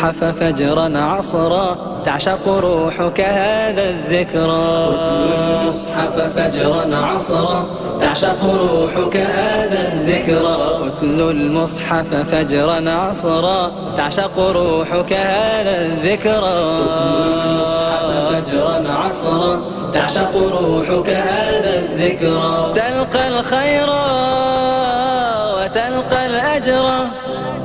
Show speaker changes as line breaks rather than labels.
المصحف فجرا عصرا تعشق روحك هذا الذكرى. اتل المصحف فجرا عصرا تعشق روحك هذا الذكرى. اتل المصحف فجرا عصرا تعشق روحك هذا الذكرى. اتل المصحف فجرا عصرا تعشق روحك هذا الذكرى. تلقى الخير وتلقى الأجر